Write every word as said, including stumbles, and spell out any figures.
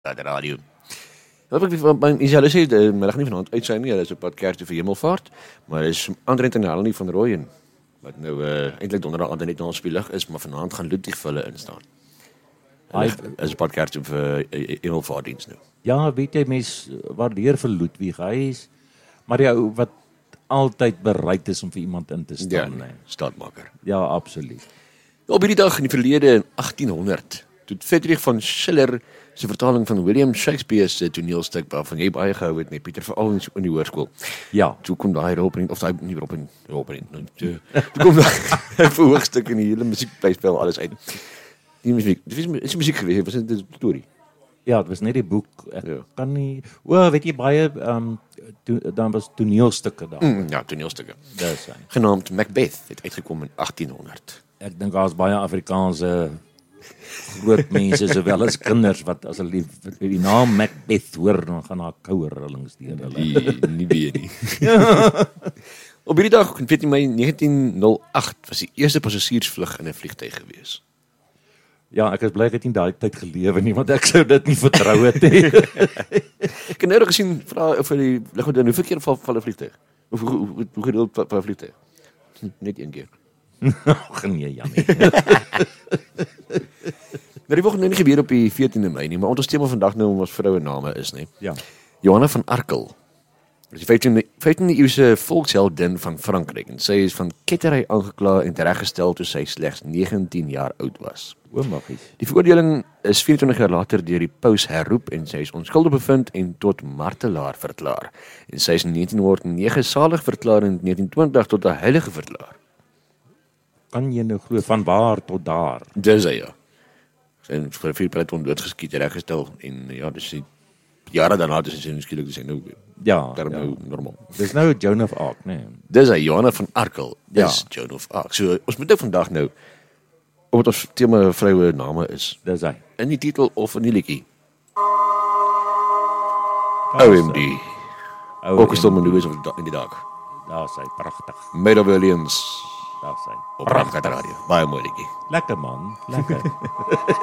Ja, de radio. Wat ek van Isabelle sê, middag nie vanaand uit sy nie, hulle is op pad kerk toe vir Hemelvaart, maar hy is André en Helenie van Rooyen, wat nou uh, eintlik donderdag aand net na ons spielig is, maar vanaand gaan Ludwig vir hulle instaan. Hy is op pad kerk toe vir Hemelvaartdiens nou. Ja, weet jy, mens waardeer vir Ludwig, hy is, maar die ou wat altyd bereid is om vir iemand in te staan. Ja, staatmaker. Ja, absoluut. Op hierdie dag in die verlede in agtien honderd, toe Friedrich von Schiller se vertaling van William Shakespeare se toneelstuk waarvan jy baie gehou het, nee, Pieter, veral in die hoërskool. Ja. Toe kom daai Robin of daai nie Robin, Robin. Toe, toe kom daai verhoogstuk in die hele musiekpleisspel alles uit. Die musiek, dit is, is musiek geweest, was dit 'n storie. Ja, dit was net die boek. Ek Ja. kan nie. O, weet jy baie ehm um, dan was toneelstukke daar. Mm, ja, toneelstukke. Dis hy. Genaamd Macbeth, het uitgekom in agtien honderd. Ek dink daar's baie Afrikaanse groot mense sowel as kinders wat as hulle die, die naam Macbeth hoor, dan gaan daar koue rillings deur hulle. Die nie weet nie. Op hierdie dag, op veertien Mei negentien nul agt, was die eerste passasiersvlug in 'n vliegtuig gewees. Ja, ek is bly ek het nie daai tyd gelewe nie, want ek sou dit nie vertrou het nie. Ek het nou gesien, vra of die lughawe in hoeveel keer val val 'n vliegtuig? Hoe hoe hoe, hoe gedeeld vir 'n vliegtuig? Net een keer. Ag nee, Janie. Nou die volgende nie gebeur op die veertiende Mei nie, maar ons tema vandag nou ons vroue name is, nee. Ja. Johanna van Arkel. Sy is vyftiende vyftiende eeuse volksheldin van Frankryk en sy is van kettery aangekla en tereggestel toe sy slegs negentien jaar oud was. O, magies. Die veroordeling is vyfentwintig jaar later deur die paus herroep en sy is onskuldig bevind en tot martelaar verklaar. En sy is in negentien honderd nege salig verklaar en in negentien twintig tot 'n heilige verklaar. Kan jy nou glo van waar tot daar? Dis hy, ja. Sy is vir vier peloton doodgeskiet, reggestel en ja, dis die jare daarna dis sy skielik dis nou Ja, daarom ja. nou normaal. Dis nou Joan of Arc, nee. Dis hy, Johanna van Arkel. Dis Ja. Joan of Arc. So ons moet nou vandag nou omdat ons tema vroue name is, Dis hy. in die titel of in die liedjie. O M D. Ook stil my nuus in die dag. Daar's hy, pragtig. Made Williams Daar's hy. op Pragtige Radio. Baie mooi liedjie. Lekker man, lekker.